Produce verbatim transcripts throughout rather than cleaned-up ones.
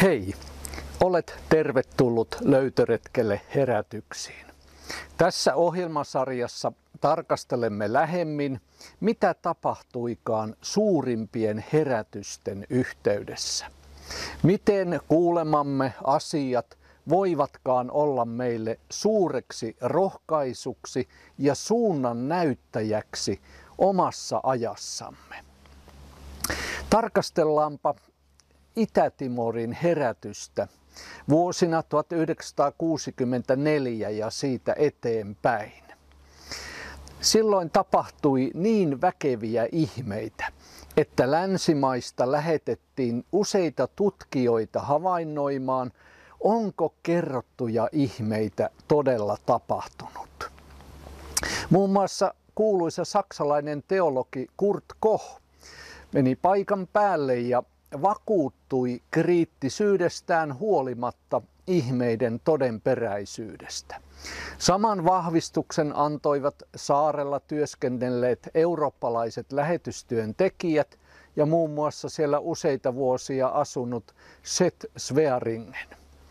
Hei, olet tervetullut löytöretkelle herätyksiin. Tässä ohjelmasarjassa tarkastelemme lähemmin, mitä tapahtuikaan suurimpien herätysten yhteydessä. Miten kuulemamme asiat voivatkaan olla meille suureksi rohkaisuksi ja suunnan näyttäjäksi omassa ajassamme. Tarkastellaanpa Itä-Timorin herätystä vuosina tuhatyhdeksänsataakuusikymmentäneljä ja siitä eteenpäin. Silloin tapahtui niin väkeviä ihmeitä, että länsimaista lähetettiin useita tutkijoita havainnoimaan, onko kerrottuja ihmeitä todella tapahtunut. Muun muassa kuuluisa saksalainen teologi Kurt Koch meni paikan päälle ja vakuuttui kriittisyydestään huolimatta ihmeiden todenperäisyydestä. Saman vahvistuksen antoivat saarella työskennelleet eurooppalaiset lähetystyöntekijät ja muun muassa siellä useita vuosia asunut Seth Swearingen.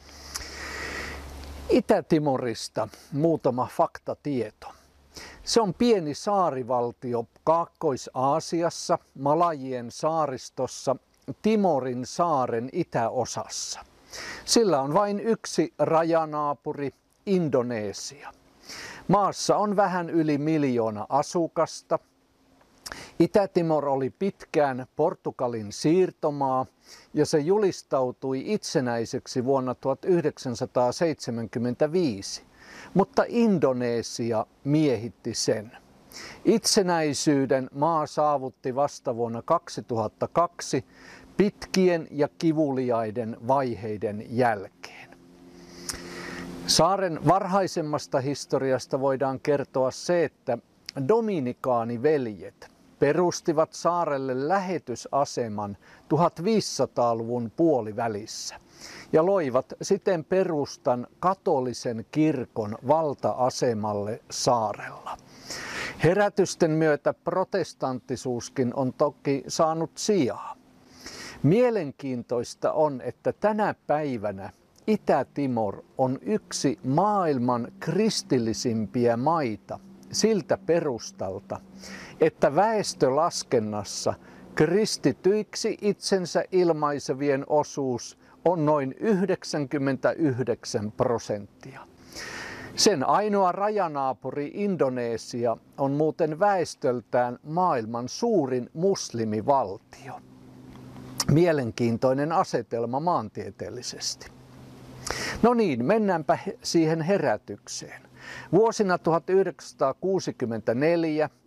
Itä-Timorista muutama faktatieto. Se on pieni saarivaltio Kaakkois-Aasiassa, Malajien saaristossa, Timorin saaren itäosassa. Sillä on vain yksi rajanaapuri, Indonesia. Maassa on vähän yli miljoona asukasta. Itä-Timor oli pitkään Portugalin siirtomaa ja se julistautui itsenäiseksi vuonna tuhatyhdeksänsataaseitsemänkymmentäviisi, mutta Indonesia miehitti sen. Itsenäisyyden maa saavutti vasta vuonna kaksituhattakaksi pitkien ja kivuliaiden vaiheiden jälkeen. Saaren varhaisemmasta historiasta voidaan kertoa se, että dominikaaniveljet perustivat saarelle lähetysaseman tuhatviisisataaluvun puolivälissä ja loivat siten perustan katolisen kirkon valta-asemalle saarella. Herätysten myötä protestanttisuuskin on toki saanut sijaa. Mielenkiintoista on, että tänä päivänä Itä-Timor on yksi maailman kristillisimpiä maita siltä perustalta, että väestölaskennassa kristityiksi itsensä ilmaisevien osuus on noin yhdeksänkymmentäyhdeksän prosenttia. Sen ainoa rajanaapuri Indonesia on muuten väestöltään maailman suurin muslimivaltio. Mielenkiintoinen asetelma maantieteellisesti. No niin, mennäänpä siihen herätykseen. Vuosina tuhatyhdeksänsataakuusikymmentäneljä